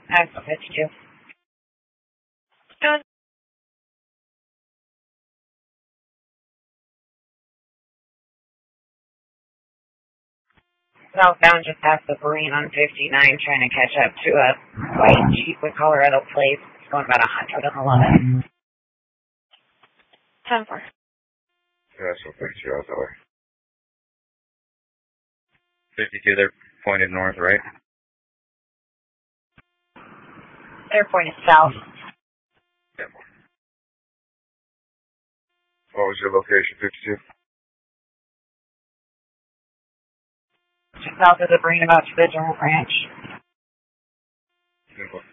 Axle 52. Done. Southbound just past the Marine on 59, trying to catch up to a white Jeep with Colorado plates. It's going about 111. 10-4. Yeah, so 52 out that way. 52, they're pointed north, right? They're pointed south. Yeah. What was your location, 52? Just south of the Marine, about to the Durham Ranch. 10-4.